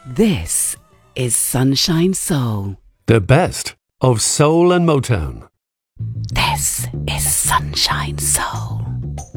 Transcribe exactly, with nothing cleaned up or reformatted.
This is Sunshine Soul. The best of soul and Motown. This is Sunshine Soul.